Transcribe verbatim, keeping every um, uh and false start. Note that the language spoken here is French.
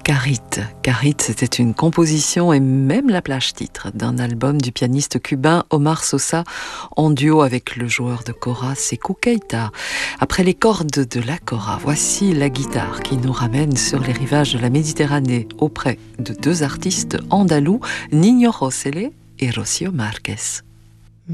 Carit. Carit, c'était une composition et même la plage titre d'un album du pianiste cubain Omar Sosa en duo avec le joueur de kora Sékou Keïta. Après les cordes de la kora, voici la guitare qui nous ramène sur les rivages de la Méditerranée auprès de deux artistes andalous, Niño Josele et Rocío Márquez.